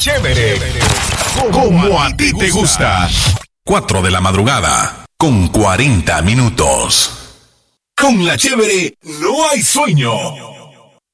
Chévere. Como a ti te gusta. 4 de la madrugada, con 40 minutos. Con La Chévere no hay sueño.